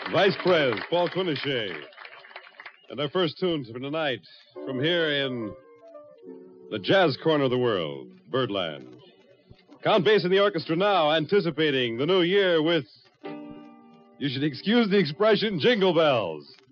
Vice Prez, Paul Quinochet. And our first tune for tonight, from here in the jazz corner of the world, Birdland. Count Basie in the orchestra now, anticipating the new year with, you should excuse the expression, jingle bells.